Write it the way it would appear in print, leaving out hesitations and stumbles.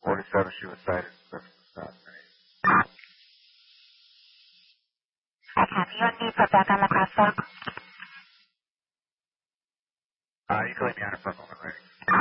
47, she was cited. I copy. You want me to put back on the crosswalk? You can leave me on it for a moment, right?